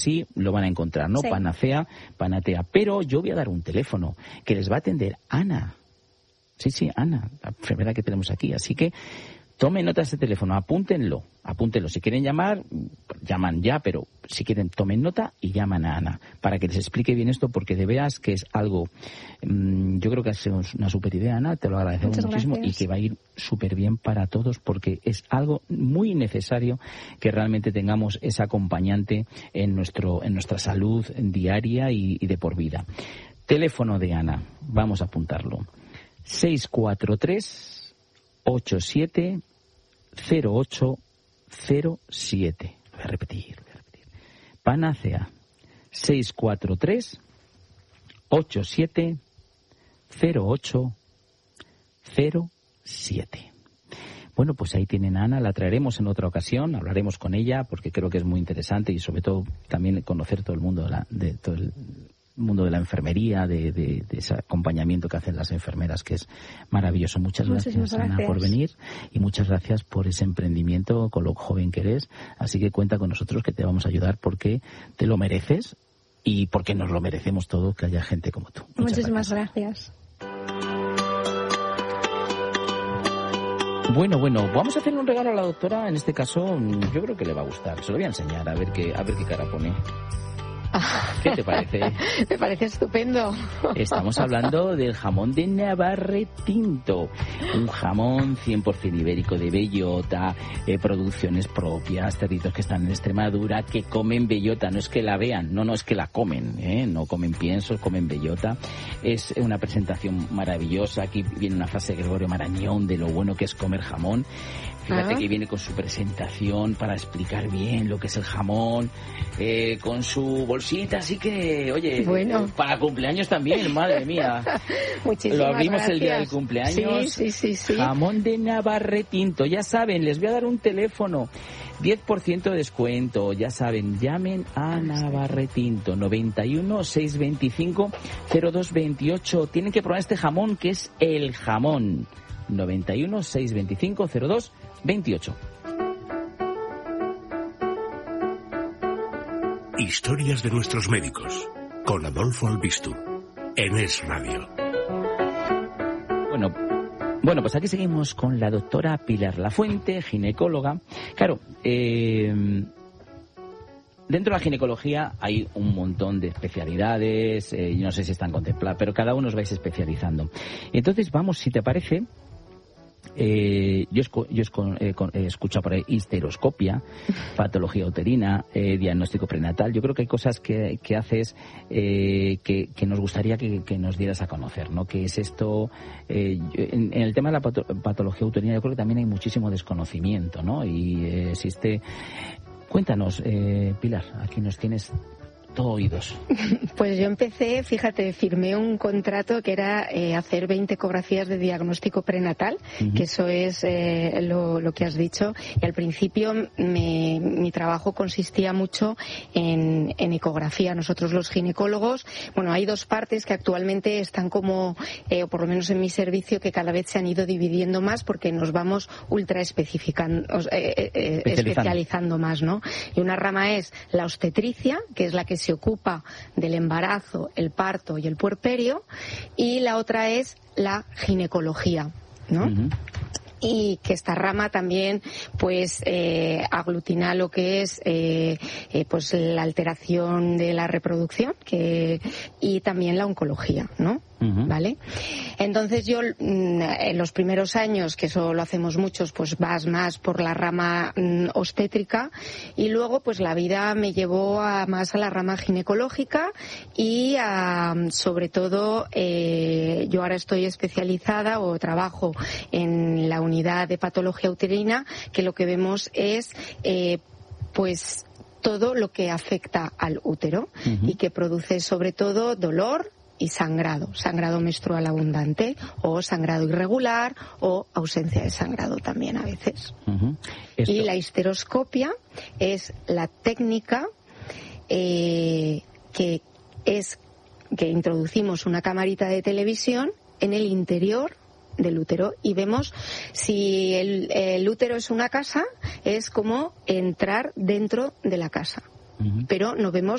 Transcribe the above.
Sí, lo van a encontrar, ¿no? Sí. Panatea. Pero yo voy a dar un teléfono que les va a atender Ana. Sí, Ana, la enfermera que tenemos aquí. Así que tomen nota de ese teléfono, apúntenlo. Si quieren llamar, llaman ya, pero si quieren, tomen nota y llaman a Ana para que les explique bien esto, porque de veras que es algo, yo creo que ha sido una súper idea, Ana, te lo agradecemos muchísimo y que va a ir súper bien para todos, porque es algo muy necesario que realmente tengamos ese acompañante en nuestra salud diaria y de por vida. Teléfono de Ana, vamos a apuntarlo. 643 87 0807. Voy a repetir. Panacea 643 87 0807. Bueno, pues ahí tienen a Ana, la traeremos en otra ocasión, hablaremos con ella porque creo que es muy interesante y sobre todo también conocer todo el mundo de todo el mundo de la enfermería, de ese acompañamiento que hacen las enfermeras, que es maravilloso. Muchas gracias, Ana, por venir y muchas gracias por ese emprendimiento con lo joven que eres. Así que cuenta con nosotros, que te vamos a ayudar porque te lo mereces y porque nos lo merecemos todos, que haya gente como tú. Muchísimas gracias. Bueno, vamos a hacerle un regalo a la doctora. En este caso, yo creo que le va a gustar. Se lo voy a enseñar a ver qué cara pone. ¿Qué te parece? Me parece estupendo. Estamos hablando del jamón de Navarretinto, un jamón 100% ibérico de bellota, producciones propias, cerditos que están en Extremadura, que comen bellota, no es que la vean, no es que la comen, no comen piensos, comen bellota. Es una presentación maravillosa. Aquí viene una frase de Gregorio Marañón de lo bueno que es comer jamón. Fíjate que viene con su presentación para explicar bien lo que es el jamón, con su bolsita, así que, oye, para cumpleaños también, madre mía. Muchísimas lo abrimos gracias. El día del cumpleaños. Sí. Jamón de Navarretinto, ya saben, les voy a dar un teléfono, 10% de descuento, ya saben, llamen a Navarretinto, 91 625 0228. Tienen que probar este jamón, que es el jamón. 91 625 0228. Historias de nuestros médicos, con Adolfo Albiztu, en Es Radio. Bueno, pues aquí seguimos con la doctora Pilar Lafuente, ginecóloga. Claro, dentro de la ginecología hay un montón de especialidades, yo no sé si están contempladas, pero cada uno os vais especializando. Entonces vamos, si te parece, yo he escuchado por ahí histeroscopia, patología uterina, diagnóstico prenatal. Yo creo que hay cosas que haces que nos gustaría que nos dieras a conocer, ¿no? ¿Qué es esto? En el tema de la patología uterina yo creo que también hay muchísimo desconocimiento, ¿no? Y existe... Cuéntanos, Pilar, aquí nos tienes todo oídos. Pues yo empecé, fíjate, firmé un contrato que era hacer 20 ecografías de diagnóstico prenatal, que eso es lo que has dicho, y al principio mi trabajo consistía mucho en ecografía. Nosotros los ginecólogos, bueno, hay dos partes que actualmente están como, o por lo menos en mi servicio, que cada vez se han ido dividiendo más porque nos vamos especializando más, ¿no? Y una rama es la obstetricia, que es la que se ocupa del embarazo, el parto y el puerperio, y la otra es la ginecología, ¿no? Y que esta rama también pues aglutina lo que es pues la alteración de la reproducción y también la oncología, ¿no? ¿Vale? Entonces yo en los primeros años, que eso lo hacemos muchos, pues vas más por la rama obstétrica, y luego pues la vida me llevó más a la rama ginecológica y sobre todo yo ahora estoy especializada o trabajo en la unidad de patología uterina, que lo que vemos es pues todo lo que afecta al útero y que produce sobre todo dolor y sangrado menstrual abundante o sangrado irregular o ausencia de sangrado también a veces. Y la histeroscopia es la técnica que introducimos una camarita de televisión en el interior del útero y vemos si el útero es una casa, es como entrar dentro de la casa. pero no vemos